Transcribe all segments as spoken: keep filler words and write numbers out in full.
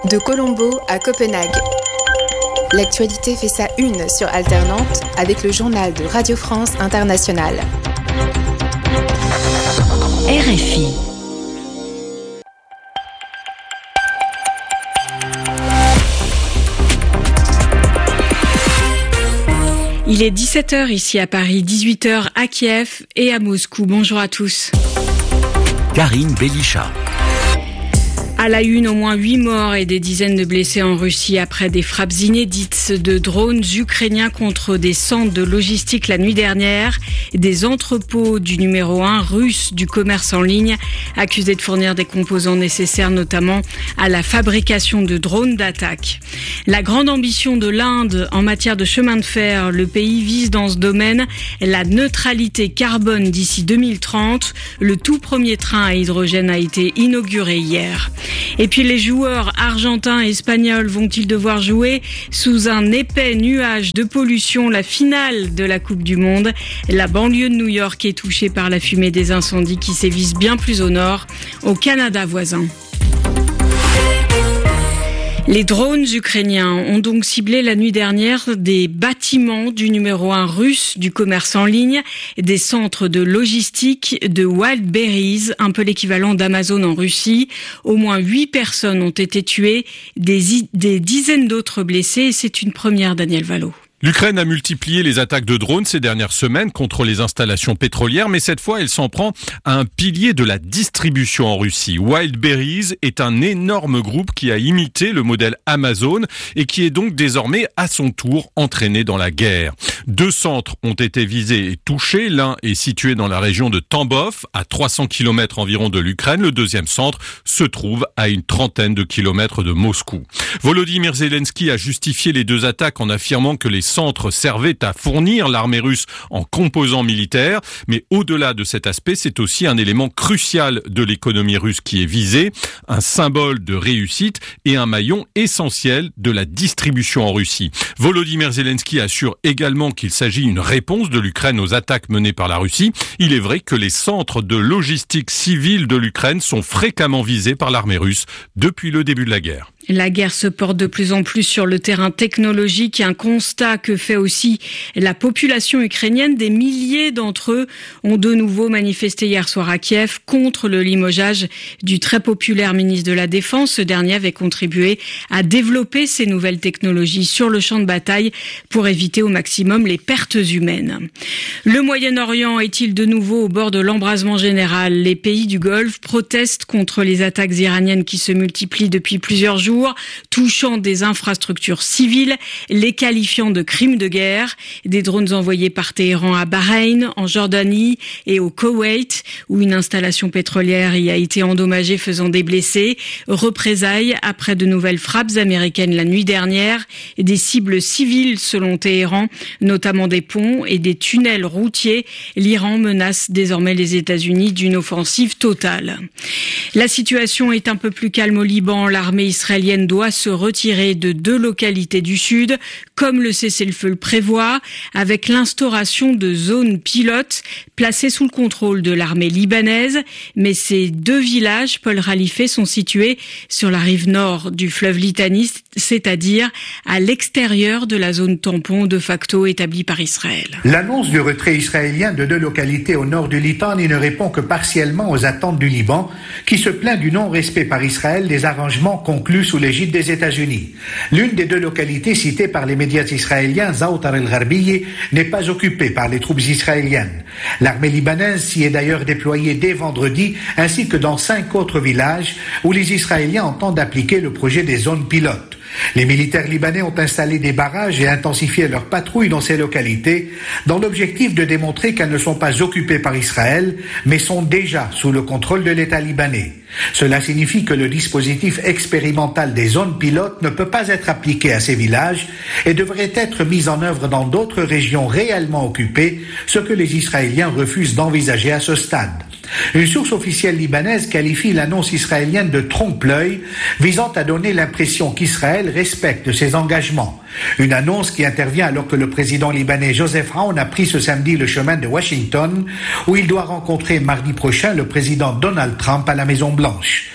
De Colombo à Copenhague. L'actualité fait sa une sur Alternante avec le journal de Radio France Internationale. R F I. Il est dix-sept heures ici à Paris, dix-huit heures à Kiev et à Moscou. Bonjour à tous. Karine Belichat. À la une, au moins huit morts et des dizaines de blessés en Russie après des frappes inédites de drones ukrainiens contre des centres de logistique la nuit dernière. Des entrepôts du numéro un russe du commerce en ligne accusés de fournir des composants nécessaires notamment à la fabrication de drones d'attaque. La grande ambition de l'Inde en matière de chemin de fer, le pays vise dans ce domaine la neutralité carbone d'ici deux mille trente. Le tout premier train à hydrogène a été inauguré hier. Et puis les joueurs argentins et espagnols vont-ils devoir jouer sous un épais nuage de pollution la finale de la Coupe du Monde? La banlieue de New York est touchée par la fumée des incendies qui sévissent bien plus au nord, au Canada voisin. Les drones ukrainiens ont donc ciblé la nuit dernière des bâtiments du numéro un russe du commerce en ligne, des centres de logistique de Wildberries, un peu l'équivalent d'Amazon en Russie. Au moins huit personnes ont été tuées, des, des dizaines d'autres blessées, et c'est une première, Daniel Vallot. L'Ukraine a multiplié les attaques de drones ces dernières semaines contre les installations pétrolières, mais cette fois, elle s'en prend à un pilier de la distribution en Russie. Wildberries est un énorme groupe qui a imité le modèle Amazon et qui est donc désormais à son tour entraîné dans la guerre. Deux centres ont été visés et touchés. L'un est situé dans la région de Tambov, à trois cents kilomètres environ de l'Ukraine. Le deuxième centre se trouve à une trentaine de kilomètres de Moscou. Volodymyr Zelensky a justifié les deux attaques en affirmant que les centres servaient à fournir l'armée russe en composants militaires. Mais au-delà de cet aspect, c'est aussi un élément crucial de l'économie russe qui est visé, un symbole de réussite et un maillon essentiel de la distribution en Russie. Volodymyr Zelensky assure également qu'il s'agit d'une réponse de l'Ukraine aux attaques menées par la Russie. Il est vrai que les centres de logistique civile de l'Ukraine sont fréquemment visés par l'armée russe depuis le début de la guerre. La guerre se porte de plus en plus sur le terrain technologique, un constat que fait aussi la population ukrainienne. Des milliers d'entre eux ont de nouveau manifesté hier soir à Kiev contre le limogeage du très populaire ministre de la Défense. Ce dernier avait contribué à développer ces nouvelles technologies sur le champ de bataille pour éviter au maximum les pertes humaines. Le Moyen-Orient est-il de nouveau au bord de l'embrasement général? Les pays du Golfe protestent contre les attaques iraniennes qui se multiplient depuis plusieurs jours, touchant des infrastructures civiles, les qualifiant de crimes de guerre. Des drones envoyés par Téhéran à Bahreïn, en Jordanie et au Koweït, où une installation pétrolière y a été endommagée, faisant des blessés. Représailles après de nouvelles frappes américaines la nuit dernière. Des cibles civiles selon Téhéran, notamment des ponts et des tunnels routiers. L'Iran menace désormais les États-Unis d'une offensive totale. La situation est un peu plus calme au Liban. L'armée israélienne doit se retirer de deux localités du sud, comme le cessez-le-feu le prévoit, avec l'instauration de zones pilotes placées sous le contrôle de l'armée libanaise. Mais ces deux villages, Paul Ralifé, sont situés sur la rive nord du fleuve Litani, c'est-à-dire à l'extérieur de la zone tampon de facto établie par Israël. L'annonce du retrait israélien de deux localités au nord du Litani ne répond que partiellement aux attentes du Liban, qui se plaint du non-respect par Israël des arrangements conclus sous l'égide des États-Unis. L'une des deux localités citées par les médias israéliens, Zaoutar el-Gharbiye, n'est pas occupée par les troupes israéliennes. L'armée libanaise s'y est d'ailleurs déployée dès vendredi, ainsi que dans cinq autres villages où les Israéliens entendent appliquer le projet des zones pilotes. Les militaires libanais ont installé des barrages et intensifié leurs patrouilles dans ces localités dans l'objectif de démontrer qu'elles ne sont pas occupées par Israël, mais sont déjà sous le contrôle de l'État libanais. Cela signifie que le dispositif expérimental des zones pilotes ne peut pas être appliqué à ces villages et devrait être mis en œuvre dans d'autres régions réellement occupées, ce que les Israéliens refusent d'envisager à ce stade. Une source officielle libanaise qualifie l'annonce israélienne de trompe-l'œil, visant à donner l'impression qu'Israël respecte ses engagements. Une annonce qui intervient alors que le président libanais Joseph Aoun a pris ce samedi le chemin de Washington, où il doit rencontrer mardi prochain le président Donald Trump à la Maison-Blanche.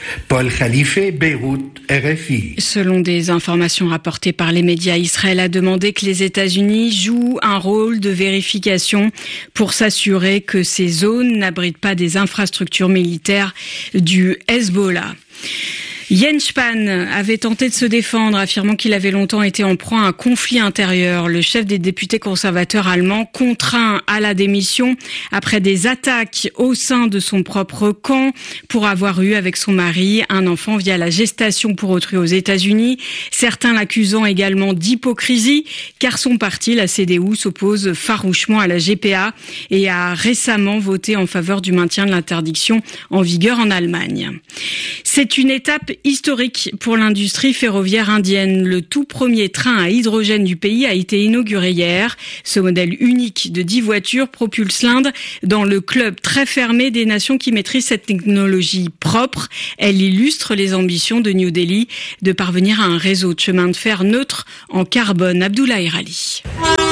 Paul Khalife, Beyrouth, R F I. Selon des informations rapportées par les médias, Israël a demandé que les États-Unis jouent un rôle de vérification pour s'assurer que ces zones n'abritent pas des infrastructures militaires du Hezbollah. Jens Spahn avait tenté de se défendre, affirmant qu'il avait longtemps été en proie à un conflit intérieur. Le chef des députés conservateurs allemands, contraint à la démission après des attaques au sein de son propre camp pour avoir eu avec son mari un enfant via la gestation pour autrui aux États-Unis. Certains l'accusant également d'hypocrisie, car son parti, la C D U, s'oppose farouchement à la G P A et a récemment voté en faveur du maintien de l'interdiction en vigueur en Allemagne. C'est une étape historique pour l'industrie ferroviaire indienne. Le tout premier train à hydrogène du pays a été inauguré hier. Ce modèle unique de dix voitures propulse l'Inde dans le club très fermé des nations qui maîtrisent cette technologie propre. Elle illustre les ambitions de New Delhi de parvenir à un réseau de chemin de fer neutre en carbone. Abdoulaye Ali.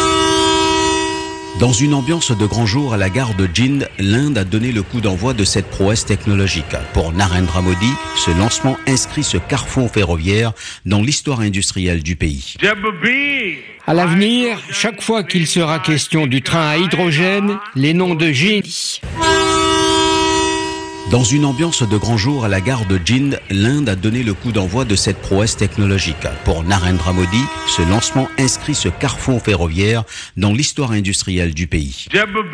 Dans une ambiance de grand jour à la gare de Jind, l'Inde a donné le coup d'envoi de cette prouesse technologique. Pour Narendra Modi, ce lancement inscrit ce carrefour ferroviaire dans l'histoire industrielle du pays. À l'avenir, chaque fois qu'il sera question du train à hydrogène, les noms de G. Dans une ambiance de grand jour à la gare de Jind, l'Inde a donné le coup d'envoi de cette prouesse technologique. Pour Narendra Modi, ce lancement inscrit ce carrefour ferroviaire dans l'histoire industrielle du pays.